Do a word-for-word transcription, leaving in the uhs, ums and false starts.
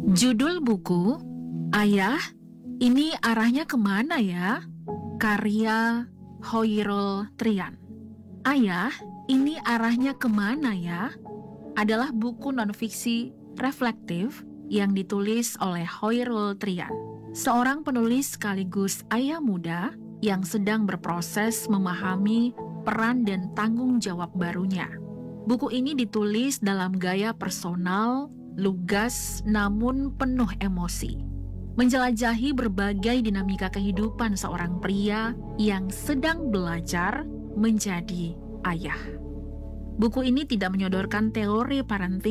Judul buku, Ayah, Ini Arahnya Kemana Ya? Karya Hoyrul Trian. Ayah, Ini Arahnya Kemana Ya? Adalah buku nonfiksi reflektif yang ditulis oleh Hoyrul Trian, seorang penulis sekaligus ayah muda yang sedang berproses memahami peran dan tanggung jawab barunya. Buku ini ditulis dalam gaya personal, lugas, namun penuh emosi, menjelajahi berbagai dinamika kehidupan seorang pria yang sedang belajar menjadi ayah. Buku ini tidak menyodorkan teori parenting